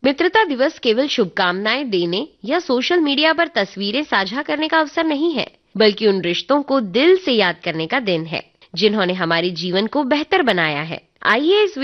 मित्रता दिवस केवल शुभकामनाएं देने या सोशल मीडिया पर तस्वीरें साझा करने का अवसर नहीं है, बल्कि उन रिश्तों को दिल से याद करने का दिन है जिन्होंने हमारे जीवन को बेहतर बनाया है। आइए इस